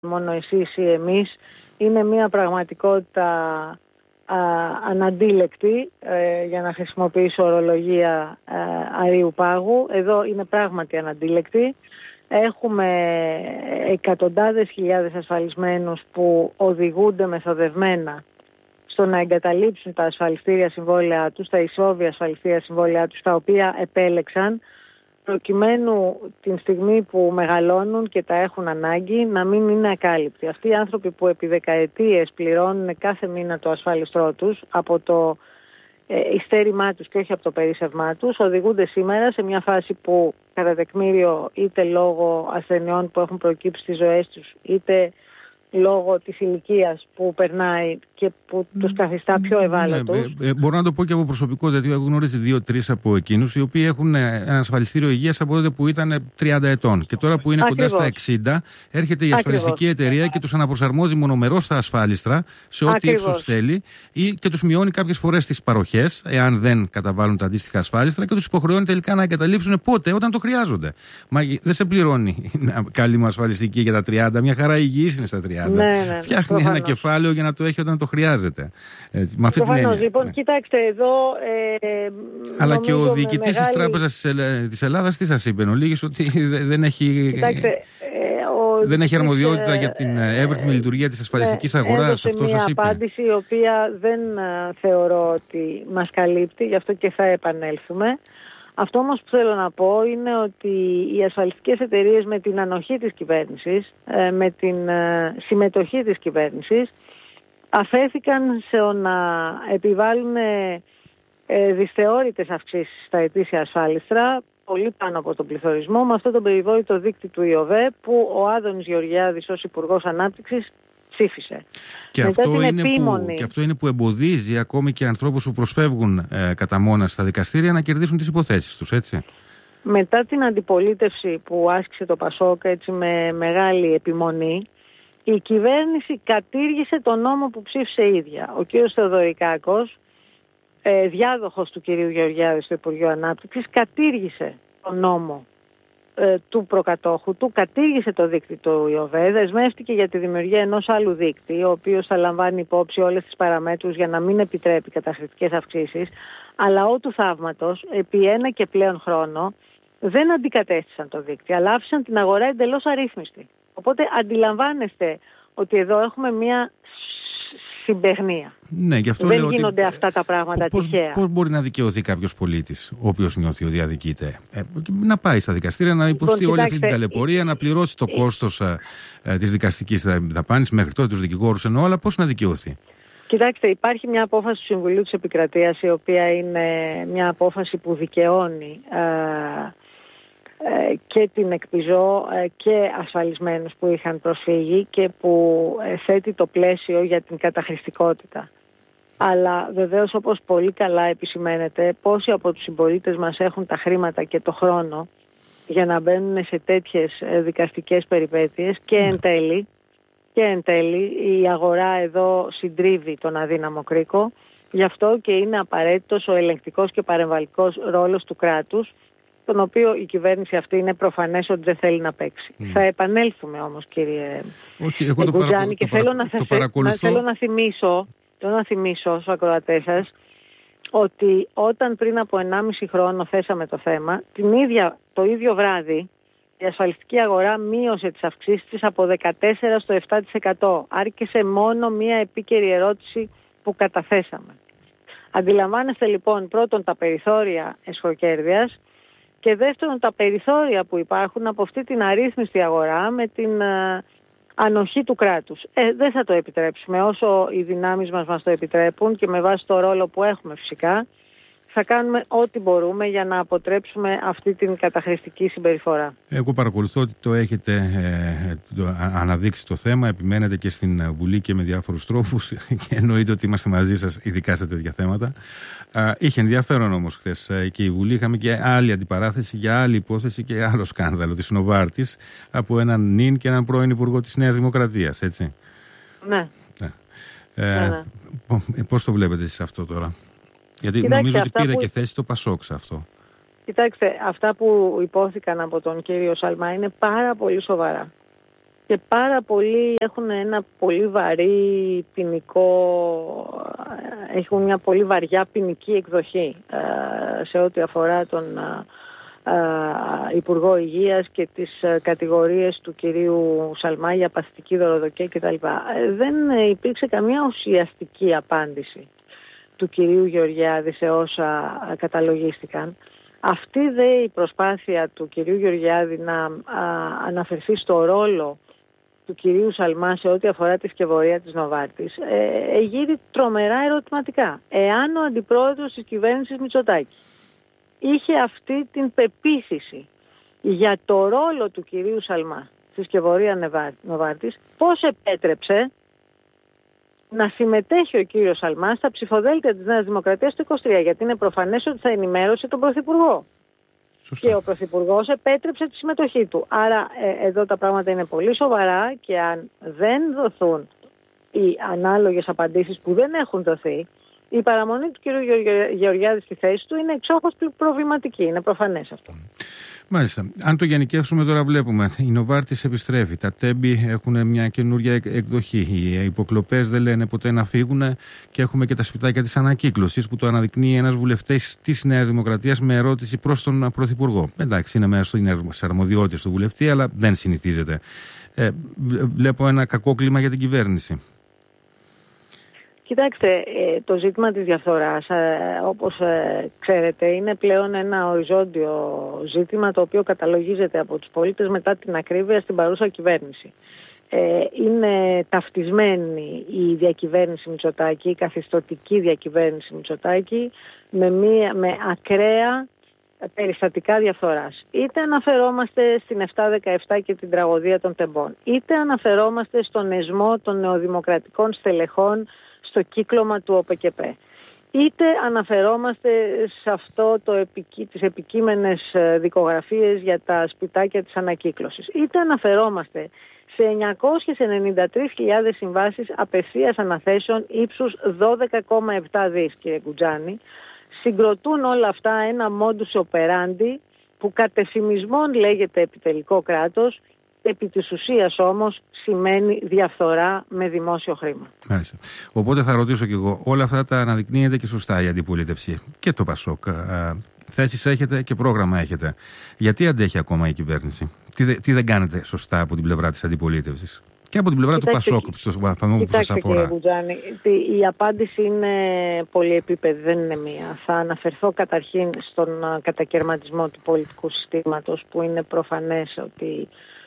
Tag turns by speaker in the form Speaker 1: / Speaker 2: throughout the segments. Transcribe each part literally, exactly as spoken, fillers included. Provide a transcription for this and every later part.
Speaker 1: μόνο εσείς ή εμείς. Είναι μια πραγματικότητα α, αναντίλεκτη, ε, για να χρησιμοποιήσω ορολογία ε, αρείου πάγου. Εδώ είναι πράγματι αναντίλεκτη. Έχουμε εκατοντάδες χιλιάδες ασφαλισμένους που οδηγούνται μεθοδευμένα στο να εγκαταλείψουν τα ασφαλιστήρια συμβόλαιά τους, τα ισόβια ασφαλιστήρια συμβόλαιά τους, τα οποία επέλεξαν, προκειμένου την στιγμή που μεγαλώνουν και τα έχουν ανάγκη να μην είναι ακάλυπτοι. Αυτοί οι άνθρωποι που επί δεκαετίες πληρώνουν κάθε μήνα το ασφαλιστρό τους από το ε, ειστέρημά τους και όχι από το περίσσευμά τους, οδηγούνται σήμερα σε μια φάση που κατά τεκμήριο, είτε λόγω ασθενειών που έχουν προκύψει στις ζωές τους, είτε λόγω της ηλικίας που περνάει και που τους καθιστά πιο ευάλωτους.
Speaker 2: Ναι, ε, ε, μπορώ να το πω και από προσωπικό, γιατί έχω γνωρίσει δύο-τρεις από εκείνους οι οποίοι έχουν ένα ασφαλιστήριο υγείας από τότε που ήταν τριάντα ετών. Και τώρα που είναι Ακριβώς. κοντά στα εξήντα, έρχεται η ασφαλιστική Ακριβώς. εταιρεία και τους αναπροσαρμόζει μονομερώς στα ασφάλιστρα σε ό,τι ύψος θέλει ή και τους μειώνει κάποιες φορές τις παροχές, εάν δεν καταβάλουν τα αντίστοιχα ασφάλιστρα, και τους υποχρεώνει τελικά να εγκαταλείψουν πότε, όταν το χρειάζονται. Μα δεν σε πληρώνει καλή μου ασφαλιστική για τα τριάντα, μια χαρά υγιής είναι στα τριάντα. Ναι, ναι, φτιάχνει προφανώς. ένα κεφάλαιο για να το έχει όταν το χρειάζεται. Έτσι, με αυτή την έννοια.
Speaker 1: Λοιπόν, ναι. Κοιτάξτε εδώ. Ε,
Speaker 2: Αλλά και ο διοικητής μεγάλη... της Τράπεζας της Ελλάδας τι σας είπε, ολίγης, ότι δεν έχει,
Speaker 1: Κοιτάξτε, ε, ο...
Speaker 2: δεν έχει αρμοδιότητα ε, για την εύρυθμη ε, λειτουργία της ασφαλιστικής ε, αγοράς. Αυτό σας είπε.
Speaker 1: Μια απάντηση η οποία δεν uh, θεωρώ ότι μας καλύπτει, γι' αυτό και θα επανέλθουμε. Αυτό όμως που θέλω να πω είναι ότι οι ασφαλιστικές εταιρείες με την ανοχή της κυβέρνησης, με την συμμετοχή της κυβέρνησης, αφέθηκαν σε να επιβάλλουν δυσθεώρητες αυξήσεις στα ετήσια ασφάλιστρα, πολύ πάνω από τον πληθωρισμό, με αυτό τον περιβόητο δείκτη του ΙΟΒΕ που ο Άδωνης Γεωργιάδης ως Υπουργός Ανάπτυξης ψήφισε.
Speaker 2: Και αυτό, είναι που, και αυτό είναι που εμποδίζει ακόμη και ανθρώπους που προσφεύγουν ε, κατά μόνα στα δικαστήρια να κερδίσουν τις υποθέσεις τους, έτσι.
Speaker 1: Μετά την αντιπολίτευση που άσκησε το Πασόκ, έτσι, με μεγάλη επιμονή, η κυβέρνηση κατήργησε τον νόμο που ψήφισε η ίδια. Ο κ. Θεοδωρικάκος, ε, διάδοχος του κ. Γεωργιάδη στο Υπουργείο Ανάπτυξης, κατήργησε τον νόμο του προκατόχου του, κατήργησε το δίκτυο του ΙΟΒΕ, δεσμεύτηκε για τη δημιουργία ενός άλλου δίκτυου, ο οποίος θα λαμβάνει υπόψη όλες τις παραμέτρους για να μην επιτρέπει καταχρηστικές αυξήσεις, αλλά ό του θαύματος, επί ένα και πλέον χρόνο, δεν αντικατέστησαν το δίκτυο, αλλά άφησαν την αγορά εντελώς αρρύθμιστη. Οπότε αντιλαμβάνεστε ότι εδώ έχουμε μια συμπαιχνία.
Speaker 2: Ναι, γι' αυτό
Speaker 1: δεν
Speaker 2: λέω
Speaker 1: γίνονται
Speaker 2: ότι...
Speaker 1: αυτά τα πράγματα
Speaker 2: πώς,
Speaker 1: τυχαία.
Speaker 2: Πώς μπορεί να δικαιωθεί κάποιος πολίτης, ο οποίος νιώθει ότι αδικείται? Ε, να πάει στα δικαστήρια, να υποστεί λοιπόν, όλη αυτή την ταλαιπωρία, να πληρώσει το κόστος ε, ε, της δικαστικής δαπάνης, μέχρι τότε τους δικηγόρους εννοώ, αλλά πώς να δικαιωθεί?
Speaker 1: Κοιτάξτε, υπάρχει μια απόφαση του Συμβουλίου της Επικρατείας, η οποία είναι μια απόφαση που δικαιώνει ε, και την ΕΚΠΙΖΟ και ασφαλισμένους που είχαν προσφύγει και που θέτει το πλαίσιο για την καταχρηστικότητα. Αλλά βεβαίως, όπως πολύ καλά επισημαίνεται, πόσοι από τους συμπολίτες μας έχουν τα χρήματα και το χρόνο για να μπαίνουν σε τέτοιες δικαστικές περιπέτειες και εν τέλει, και εν τέλει η αγορά εδώ συντρίβει τον αδύναμο κρίκο. Γι' αυτό και είναι απαραίτητος ο ελεγκτικός και παρεμβαλλικός ρόλος του κράτους, τον οποίο η κυβέρνηση αυτή είναι προφανές ότι δεν θέλει να παίξει. Mm. Θα επανέλθουμε όμως, κύριε
Speaker 2: okay, Γκουτζάνη,
Speaker 1: και θέλω, να,
Speaker 2: το
Speaker 1: θε, να, θέλω να θυμίσω, θέλω να θυμίσω στους ακροατές σας ότι όταν πριν από ενάμιση χρόνο θέσαμε το θέμα, την ίδια, το ίδιο βράδυ η ασφαλιστική αγορά μείωσε τις αυξήσεις της από δεκατέσσερα στο επτά τοις εκατό. Άρχισε μόνο μία επίκαιρη ερώτηση που καταθέσαμε. Αντιλαμβάνεστε λοιπόν πρώτον τα περιθώρια εσχοκέρδειας και δεύτερον τα περιθώρια που υπάρχουν από αυτή την αρρύθμιστη αγορά με την α, ανοχή του κράτους. Ε, δεν θα το επιτρέψουμε όσο οι δυνάμεις μας μας το επιτρέπουν και με βάση το ρόλο που έχουμε φυσικά. Θα κάνουμε ό,τι μπορούμε για να αποτρέψουμε αυτή την καταχρηστική συμπεριφορά.
Speaker 2: Εγώ παρακολουθώ ότι το έχετε ε, το, αναδείξει το θέμα, επιμένετε και στην Βουλή και με διάφορους τρόπους και εννοείται ότι είμαστε μαζί σας ειδικά σε τέτοια θέματα. Α, είχε ενδιαφέρον όμως χθες ε, και η Βουλή, είχαμε και άλλη αντιπαράθεση για άλλη υπόθεση και άλλο σκάνδαλο της Νοβάρτης από έναν νυν και έναν πρώην υπουργό της Νέας Δημοκρατίας, έτσι.
Speaker 1: Ναι.
Speaker 2: ναι. Ε,
Speaker 1: ναι, ναι.
Speaker 2: Πώς το βλέπετε εσείς αυτό τώρα? Γιατί
Speaker 1: Κοιτάξτε,
Speaker 2: νομίζω ότι πήρε
Speaker 1: που...
Speaker 2: και θέση το Πασόκ σε αυτό.
Speaker 1: Κοιτάξτε, αυτά που υπόθηκαν από τον κύριο Σαλμά είναι πάρα πολύ σοβαρά. και πάρα πολλοί έχουν ένα πολύ βαρύ ποινικό, έχουν μια πολύ βαριά ποινική εκδοχή σε ό,τι αφορά τον Υπουργό Υγείας και τις κατηγορίες του κυρίου Σαλμά για παθητική δωροδοκία κτλ. Δεν υπήρξε καμία ουσιαστική απάντηση του κυρίου Γεωργιάδη σε όσα καταλογίστηκαν. Αυτή δε η προσπάθεια του κυρίου Γεωργιάδη να α, αναφερθεί στο ρόλο του κυρίου Σαλμά σε ό,τι αφορά τη σκευωρία της Νοβάρτης ε, γύρει τρομερά ερωτηματικά. Εάν ο αντιπρόεδρος της κυβέρνησης Μητσοτάκη είχε αυτή την πεποίθηση για το ρόλο του κυρίου Σαλμά στη σκευωρία Νοβάρτης, πώς επέτρεψε να συμμετέχει ο κύριος Σαλμά στα ψηφοδέλτια της Νέας Δημοκρατίας το είκοσι τρία, γιατί είναι προφανές ότι θα ενημέρωσε τον Πρωθυπουργό. Σωστά. Και ο Πρωθυπουργός επέτρεψε τη συμμετοχή του. Άρα ε, εδώ τα πράγματα είναι πολύ σοβαρά και αν δεν δοθούν οι ανάλογες απαντήσεις που δεν έχουν δοθεί, η παραμονή του κύριου Γεωργιάδη στη θέση του είναι εξόχως προβληματική. Είναι προφανές αυτό.
Speaker 2: Μάλιστα. Αν το γενικεύσουμε τώρα, βλέπουμε η Νοβάρτης επιστρέφει. Τα τέμπη έχουν μια καινούργια εκδοχή. Οι υποκλοπές δεν λένε ποτέ να φύγουν και έχουμε και τα σπιτάκια της ανακύκλωσης που το αναδεικνύει ένας βουλευτής της Νέας Δημοκρατίας με ερώτηση προς τον Πρωθυπουργό. Εντάξει, είναι μέσα στις αρμοδιότητες του βουλευτή, αλλά δεν συνηθίζεται. Ε, βλέπω ένα κακό κλίμα για την κυβέρνηση.
Speaker 1: Κοιτάξτε, το ζήτημα της διαφθοράς, όπως ξέρετε, είναι πλέον ένα οριζόντιο ζήτημα το οποίο καταλογίζεται από τους πολίτες μετά την ακρίβεια στην παρούσα κυβέρνηση. Είναι ταυτισμένη η διακυβέρνηση Μητσοτάκη, η καθιστωτική διακυβέρνηση Μητσοτάκη με, μία, με ακραία περιστατικά διαφθοράς. Είτε αναφερόμαστε στην επτά δεκαεπτά και την τραγωδία των τεμπών, είτε αναφερόμαστε στον εσμό των νεοδημοκρατικών στελεχών στο κύκλωμα του ΟΠΕΚΕΠΕ. Είτε αναφερόμαστε σε αυτό το επικί, τις επικείμενες δικογραφίες για τα σπιτάκια της ανακύκλωσης. Είτε αναφερόμαστε σε εννιακόσιες ενενήντα τρεις χιλιάδες συμβάσεις απευθείας αναθέσεων ύψους δώδεκα κόμμα επτά δις, κύριε Κουτζάνη. Συγκροτούν όλα αυτά ένα modus operandi που κατ' εφημισμόν λέγεται επιτελικό κράτος, επί της ουσίας όμως σημαίνει διαφθορά με δημόσιο χρήμα.
Speaker 2: Μάλιστα. Οπότε θα ρωτήσω κι εγώ, όλα αυτά τα αναδεικνύεται και σωστά η αντιπολίτευση και το ΠΑΣΟΚ. Θέσεις έχετε και πρόγραμμα έχετε. Γιατί αντέχει ακόμα η κυβέρνηση? Τι, τι δεν κάνετε σωστά από την πλευρά της αντιπολίτευσης και από την πλευρά Κοιτάξτε, του ΠΑΣΟΚ στο βαθμό που σας αφορά?
Speaker 1: Κύριε Μπουτζάνη, η απάντηση είναι πολυεπίπεδη, δεν είναι μία. Θα αναφερθώ καταρχήν στον κατακαιρματισμό του πολιτικού συστήματος, που είναι προφανές ότι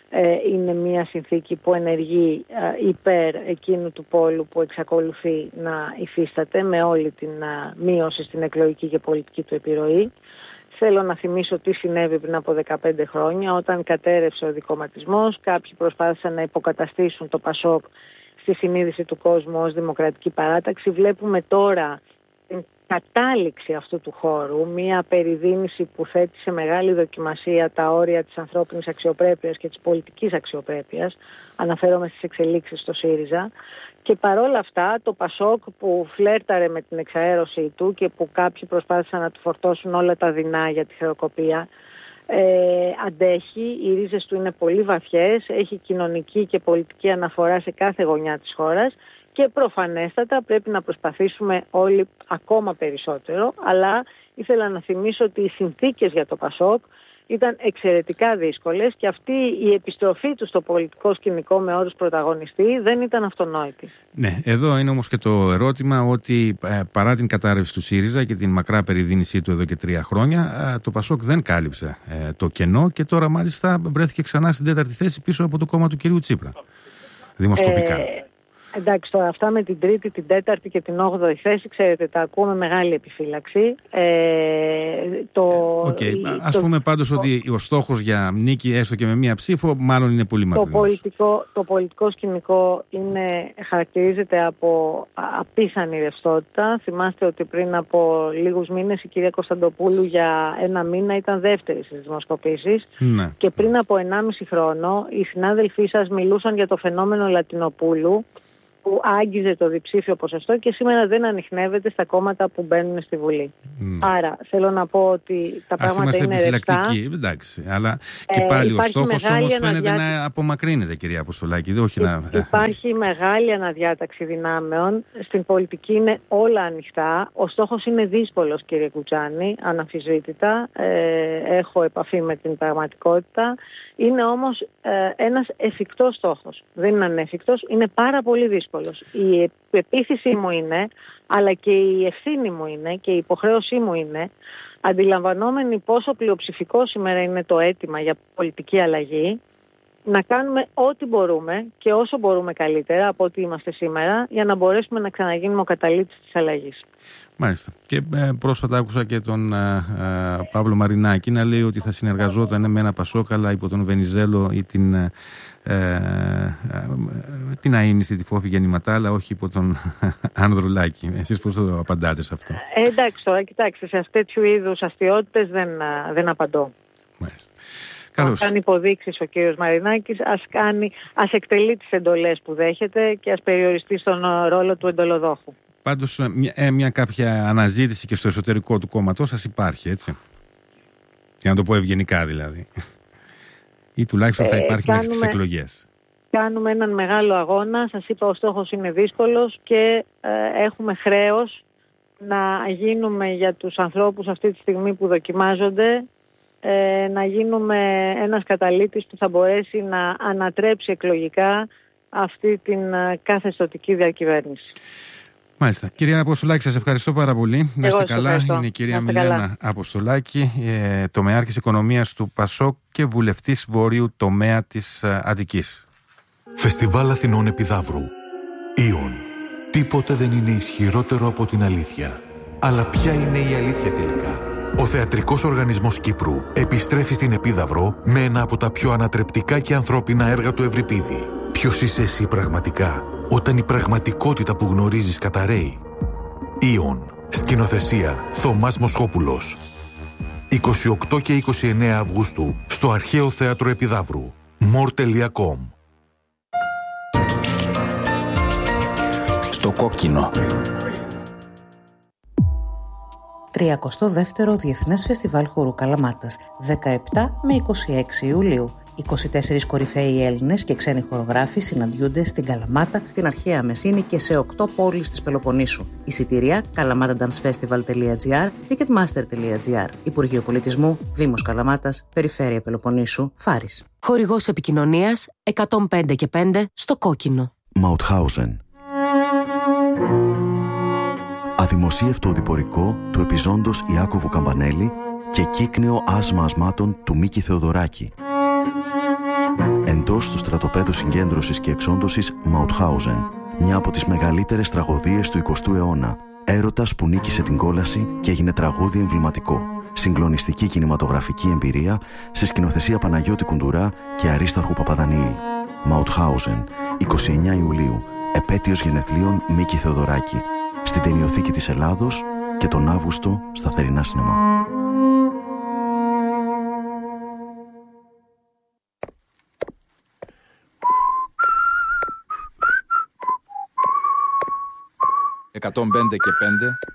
Speaker 1: είναι μια συνθήκη που ενεργεί υπέρ εκείνου του πόλου που εξακολουθεί να υφίσταται με όλη την μείωση στην εκλογική και πολιτική του επιρροή. Θέλω να θυμίσω τι συνέβη πριν από δεκαπέντε χρόνια, όταν κατέρευσε ο δικομματισμός. Κάποιοι προσπάθησαν να υποκαταστήσουν το ΠΑΣΟΚ στη συνείδηση του κόσμου ως δημοκρατική παράταξη. Βλέπουμε τώρα την κατάληξη αυτού του χώρου, μια περιδίνηση που θέτει σε μεγάλη δοκιμασία τα όρια της ανθρώπινης αξιοπρέπειας και της πολιτικής αξιοπρέπειας. Αναφέρομαι στις εξελίξεις στο ΣΥΡΙΖΑ. Και παρόλα αυτά το ΠΑΣΟΚ, που φλέρταρε με την εξαέρωσή του και που κάποιοι προσπάθησαν να του φορτώσουν όλα τα δεινά για τη χρεοκοπία, ε, αντέχει, οι ρίζες του είναι πολύ βαθιές, έχει κοινωνική και πολιτική αναφορά σε κάθε γωνιά της χώρας. Και προφανέστατα πρέπει να προσπαθήσουμε όλοι ακόμα περισσότερο, αλλά ήθελα να θυμίσω ότι οι συνθήκες για το ΠΑΣΟΚ ήταν εξαιρετικά δύσκολες και αυτή η επιστροφή του στο πολιτικό σκηνικό με όρους πρωταγωνιστή δεν ήταν αυτονόητη.
Speaker 2: Ναι, εδώ είναι όμως και το ερώτημα ότι ε, παρά την κατάρρευση του ΣΥΡΙΖΑ και την μακρά περιδίνησή του εδώ και τρία χρόνια, ε, το ΠΑΣΟΚ δεν κάλυψε ε, το κενό και τώρα μάλιστα βρέθηκε ξανά στην τέταρτη θέση πίσω από το κόμμα του κυρίου Τσίπρα, δημοσκοπικά. Ε...
Speaker 1: Εντάξει, τώρα αυτά με την τρίτη, την τέταρτη και την όγδοη θέση, ξέρετε, τα ακούμε μεγάλη επιφύλαξη. Ε, το,
Speaker 2: okay. Ας το, πούμε πάντως το, ότι ο στόχος για νίκη έστω και με μία ψήφο μάλλον είναι πολύ μακρινός.
Speaker 1: Το πολιτικό, το πολιτικό σκηνικό είναι, χαρακτηρίζεται από απίθανη ρευστότητα. Θυμάστε ότι πριν από λίγους μήνες η κυρία Κωνσταντοπούλου για ένα μήνα ήταν δεύτερη στις δημοσκοπήσεις. Ναι. Και πριν από ενάμιση χρόνο οι συνάδελφοί σας μιλούσαν για το φαινόμενο Λατινοπούλου, που άγγιζε το διψήφιο ποσοστό και σήμερα δεν ανιχνεύεται στα κόμματα που μπαίνουν στη Βουλή. Mm. Άρα θέλω να πω ότι τα Ας πράγματα είναι ρευστά.
Speaker 2: Εντάξει, αλλά και πάλι ε, ο στόχος όμως φαίνεται αναδιά... να απομακρύνεται, κυρία Αποστολάκη. Όχι
Speaker 1: Υ,
Speaker 2: να...
Speaker 1: Υπάρχει μεγάλη αναδιάταξη δυνάμεων. Στην πολιτική είναι όλα ανοιχτά. Ο στόχος είναι δύσκολος, κύριε Κουτσάνη, αναμφισβήτητα. Ε, έχω επαφή με την πραγματικότητα. Είναι όμως ε, ένας εφικτός στόχος. Δεν είναι ανέφικτος, είναι πάρα πολύ δύσκολος. Η πεποίθησή μου είναι, αλλά και η ευθύνη μου είναι και η υποχρέωσή μου είναι, αντιλαμβανόμενοι πόσο πλειοψηφικό σήμερα είναι το αίτημα για πολιτική αλλαγή, να κάνουμε ό,τι μπορούμε και όσο μπορούμε καλύτερα από ό,τι είμαστε σήμερα, για να μπορέσουμε να ξαναγίνουμε ο καταλήτης της αλλαγής.
Speaker 2: Μάλιστα. Και ε, πρόσφατα άκουσα και τον ε, ε, Παύλο Μαρινάκη να λέει ότι θα συνεργαζόταν με ένα Πασόκ, αλλά υπό τον Βενιζέλο ή την, ε, ε, την αείμνηστη τη Φόφη Γεννηματά, αλλά όχι υπό τον Ανδρουλάκη. Εσείς πώς το απαντάτε σε αυτό?
Speaker 1: Ε, εντάξει, τώρα κοιτάξτε, σε τέτοιου είδους αστιότητες δεν, δεν απαντώ.
Speaker 2: Μάλιστα.
Speaker 1: Αν κάνει υποδείξεις ο κύριος Μαρινάκης, ας, κάνει, ας εκτελεί τις εντολές που δέχεται και ας περιοριστεί στον ρόλο του εντολοδόχου.
Speaker 2: Πάντως μια, ε, μια κάποια αναζήτηση και στο εσωτερικό του κόμματος σας υπάρχει, έτσι. Για να το πω ευγενικά δηλαδή. Ή τουλάχιστον θα υπάρχει ε, μέχρι τις εκλογές.
Speaker 1: Κάνουμε έναν μεγάλο αγώνα. Σας είπα, ο στόχος είναι δύσκολος και ε, έχουμε χρέος να γίνουμε για τους ανθρώπους αυτή τη στιγμή που δοκιμάζονται, ε, να γίνουμε ένας καταλήτης που θα μπορέσει να ανατρέψει εκλογικά αυτή την ε, καθεστωτική διακυβέρνηση.
Speaker 2: Μάλιστα. Κυρία Αποστολάκη, σας ευχαριστώ πάρα πολύ. Να είστε καλά. Ευχαριστώ. Είναι η κυρία Μιλένα Αποστολάκη, ε, τομεάρχης οικονομίας του Πασόκ και βουλευτής Βορείου τομέα της ε, Αττικής.
Speaker 3: Φεστιβάλ Αθηνών Επιδαύρου. Ήον. Τίποτε δεν είναι ισχυρότερο από την αλήθεια. Αλλά ποια είναι η αλήθεια τελικά? Ο Θεατρικός Οργανισμός Κύπρου επιστρέφει στην Επίδαυρο με ένα από τα πιο ανατρεπτικά και ανθρώπινα έργα του Ευρυπίδη. Ποιος είσαι εσύ πραγματικά, όταν η πραγματικότητα που γνωρίζεις καταραίει? Ήον. Σκηνοθεσία Θωμάς Μοσχόπουλος. είκοσι οκτώ και είκοσι εννέα Αυγούστου στο Αρχαίο Θέατρο Επιδαύρου. μορ τελεία κομ.
Speaker 4: Στο κόκκινο.
Speaker 5: τριακοστό δεύτερο Διεθνές Φεστιβάλ Χορού Καλαμάτας, δεκαεπτά με είκοσι έξι Ιουλίου. είκοσι τέσσερις κορυφαίοι Έλληνες και ξένοι χορογράφοι συναντιούνται στην Καλαμάτα, την αρχαία Μεσίνη και σε οκτώ πόλεις της Πελοποννήσου. Εισιτήρια καλαμάταντανσφεστιβάλ τελεία τζι άρ, τικετμάστερ τελεία τζι άρ. Υπουργείο Πολιτισμού, Δήμος Καλαμάτας, Περιφέρεια Πελοποννήσου, Φάρης.
Speaker 6: Χορηγός επικοινωνίας εκατόν πέντε και πέντε στο κόκκινο.
Speaker 3: Μαουτχάουζεν. Αδημοσίευτο οδηπορικό του επιζώντος Ιάκωβου Καμπανέλη και κύκνεο άσμα ασμάτων του Μίκη Θεοδωράκη. Εντός του στρατοπέδου συγκέντρωσης και εξόντωσης Μαουτχάουζεν, μια από τις μεγαλύτερες τραγωδίες του εικοστού αιώνα. Έρωτας που νίκησε την κόλαση και έγινε τραγούδι εμβληματικό. Συγκλονιστική κινηματογραφική εμπειρία σε σκηνοθεσία Παναγιώτη Κουντουρά και Αρίσταρχου Παπαδανιήλ. Μαουτχάουζεν, εικοστή ενάτη Ιουλίου, επέτειος γενεθλίων Μίκη Θεοδωράκη. Στην Ταινιοθήκη της Ελλάδος και τον Αύγουστο στα θερινά σινεμά.
Speaker 4: εκατόν πέντε και πέντε